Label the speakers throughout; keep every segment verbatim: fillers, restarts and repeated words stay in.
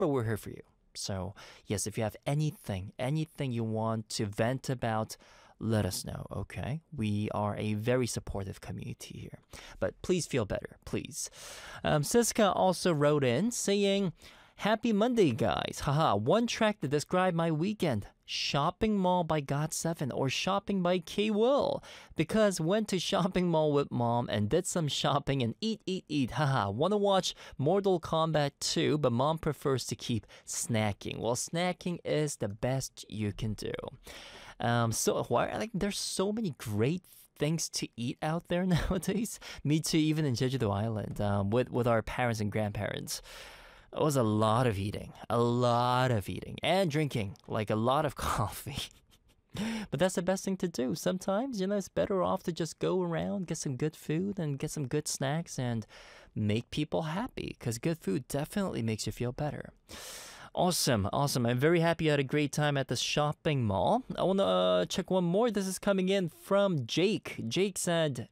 Speaker 1: but we're here for you. So, yes, if you have anything, anything you want to vent about, let us know, okay? We are a very supportive community here. But please feel better, please. Um, Siska also wrote in saying, Happy Monday, guys. Haha, one track to describe my weekend. Shopping Mall by got seven or Shopping by K-Will. Because went to Shopping Mall with mom and did some shopping and eat, eat, eat. Haha, want to watch Mortal Kombat two, but mom prefers to keep snacking. Well, snacking is the best you can do. Um, so why like there's so many great things to eat out there nowadays. Me too, even in Jeju-do Island, um, with with our parents and grandparents. It was a lot of eating, a lot of eating and drinking, like a lot of coffee. But that's the best thing to do. Sometimes, you know, it's better off to just go around, get some good food and get some good snacks and make people happy, because good food definitely makes you feel better. Awesome, awesome. I'm very happy you had a great time at the shopping mall. I want to uh, check one more. This is coming in from Jake. Jake said,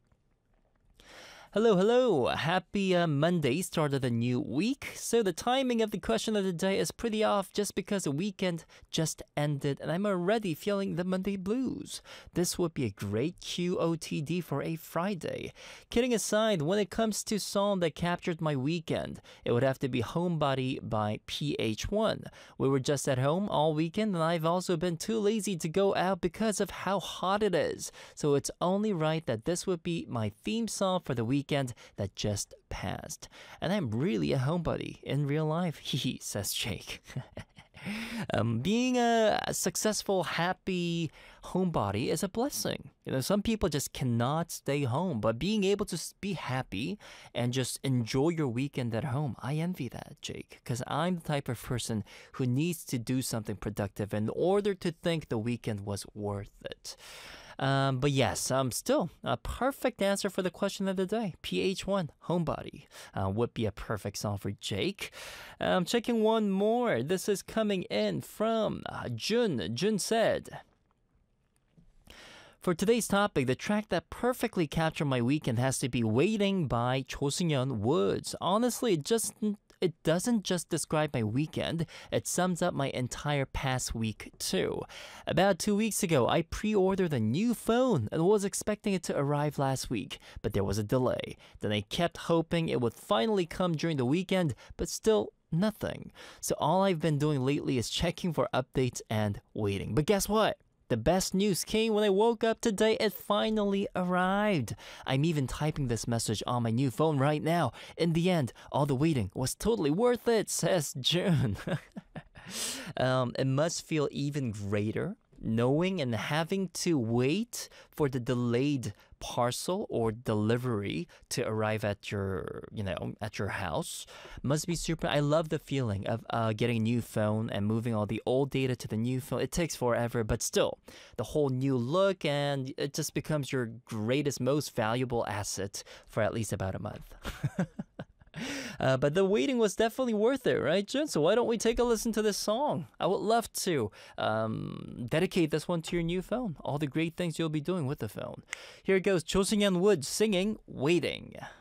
Speaker 1: Hello, hello. Happy uh, Monday, start of the new week. So the timing of the question of the day is pretty off just because the weekend just ended and I'm already feeling the Monday blues. This would be a great Q O T D for a Friday. Kidding aside, when it comes to song that captured my weekend, it would have to be Homebody by P H one. We were just at home all weekend and I've also been too lazy to go out because of how hot it is. So it's only right that this would be my theme song for the weekend that just passed. And I'm really a homebody in real life, he says Jake. um, being a successful, happy homebody is a blessing. You know, some people just cannot stay home, but being able to be happy and just enjoy your weekend at home, I envy that, Jake, because I'm the type of person who needs to do something productive in order to think the weekend was worth it. Um, but yes, um, still a perfect answer for the question of the day. P H one, Homebody, uh, would be a perfect song for Jake. Um, checking one more. This is coming in from uh, Jun. Jun said, For today's topic, the track that perfectly captured my weekend has to be Waiting by Cho Seung-yeon Woods. Honestly, it just It doesn't just describe my weekend, it sums up my entire past week too. About two weeks ago, I pre-ordered a new phone and was expecting it to arrive last week, but there was a delay. Then I kept hoping it would finally come during the weekend, but still nothing. So all I've been doing lately is checking for updates and waiting. But guess what? The best news came when I woke up today. It finally arrived. I'm even typing this message on my new phone right now. In the end, all the waiting was totally worth it, says June. um, it must feel even greater knowing and having to wait for the delayed parcel or delivery to arrive at your, you know, at your house. Must be super. I love the feeling of uh, getting a new phone and moving all the old data to the new phone. It takes forever, but still, the whole new look, and it just becomes your greatest, most valuable asset for at least about a month. Uh, but the waiting was definitely worth it, right, Jun? So why don't we take a listen to this song? I would love to um, dedicate this one to your new phone. All the great things you'll be doing with the phone. Here it goes, Cho Seung-yeon Woods singing Waiting.